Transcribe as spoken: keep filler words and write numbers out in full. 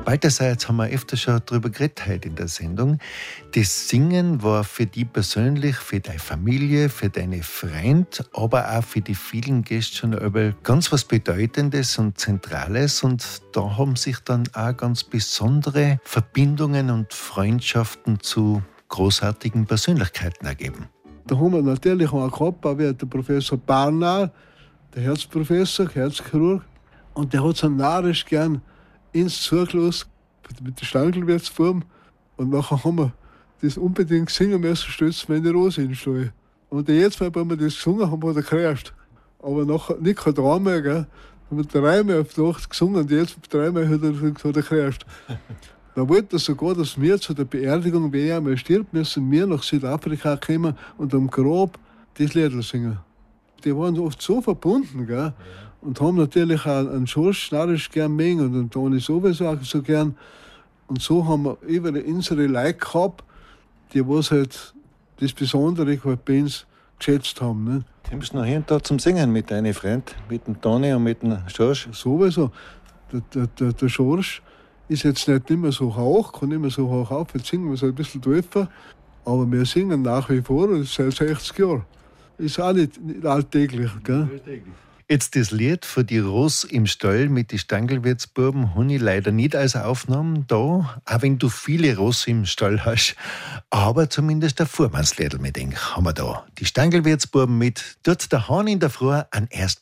Balthasar, jetzt haben wir öfter schon darüber geredet heute in der Sendung. Das Singen war für dich persönlich, für deine Familie, für deine Freunde, aber auch für die vielen Gäste schon einmal ganz was Bedeutendes und Zentrales. Und da haben sich dann auch ganz besondere Verbindungen und Freundschaften zu großartigen Persönlichkeiten ergeben. Da haben wir natürlich auch gehabt, wie der Professor Barnard, der Herzprofessor, Herzchirurg. Und der hat so narrisch gern ins zugelassen mit den Stangelwärtsform. Und nachher haben wir das unbedingt singen müssen, stützen wir in die Rose in den Stall. Und jetzt, wenn wir das gesungen haben, hat er gekräscht. Aber nachher nicht kein dreimal, gell. Haben wir dreimal auf die Nacht gesungen und jetzt dreimal hat er, hat er gekräscht. Da wollte er sogar, dass wir zu der Beerdigung, wenn er einmal stirbt, müssen wir nach Südafrika kommen und am Grab das Lied singen. Die waren oft so verbunden, gell? Und haben natürlich auch einen Schorsch narrisch gern mögen und den Toni sowieso auch so gern. Und so haben wir überall unsere Leute gehabt, die was halt das Besondere halt bei uns geschätzt haben. Ne? Kommst du noch hier und da zum Singen mit deinen Freunden, mit dem Toni und mit dem Schorsch? Sowieso. Der, der, der, der Schorsch ist jetzt nicht immer so hoch, kann nicht mehr so hoch auf, jetzt singen wir so ein bisschen tiefer. Aber wir singen nach wie vor, das ist seit sechzig Jahren. Ist auch nicht, nicht alltäglich. Gell? Jetzt das Lied von die Ross im Stall mit den Stangelwirtsbuben habe ich leider nicht als Aufnahme da, auch wenn du viele Ross im Stall hast. Aber zumindest der Fuhrmannsliedl mit eng haben wir da. Die Stangelwirtsbuben mit Dort der Hahn in der Früh an erst